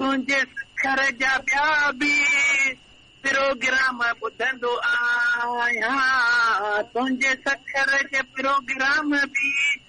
तुंहिंजे सखर जा ॿिया बि प्रोग्राम ॿुधंदो आहियां तुंहिंजे सखर जे प्रोग्राम बि